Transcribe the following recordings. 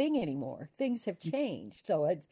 thing anymore. Things have changed. So it's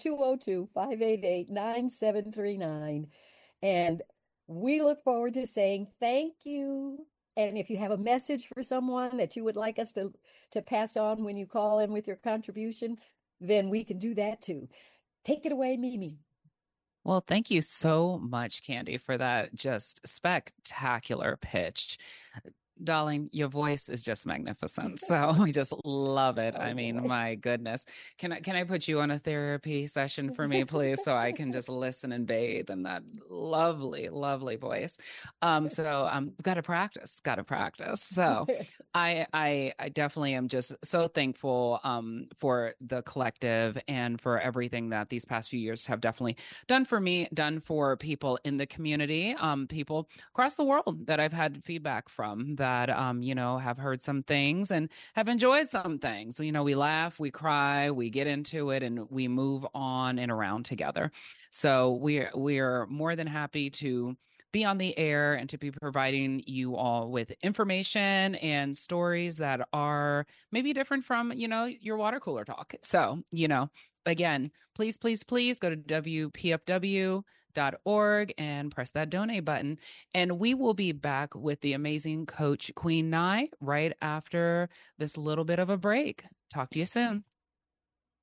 202-588-9739. And we look forward to saying thank you. And if you have a message for someone that you would like us to pass on when you call in with your contribution, then we can do that too. Take it away, Mimi. Well, thank you so much, Candy, for that just spectacular pitch. Darling, your voice is just magnificent. So we just love it. Oh I mean, boy. my goodness. Can I put you on a therapy session for me, please, so I can just listen and bathe in that lovely, lovely voice. Gotta practice, gotta practice. So I definitely am just so thankful for the collective and for everything that these past few years have definitely done for me, done for people in the community, people across the world that I've had feedback from that, have heard some things and have enjoyed some things. We laugh, we cry, we get into it, and we move on and around together. So we're more than happy to be on the air and to be providing you all with information and stories that are maybe different from, your water cooler talk. So, again, please, please, please go to WPFW.org and press that donate button. And we will be back with the amazing Coach Queen Nye right after this little bit of a break. Talk to you soon.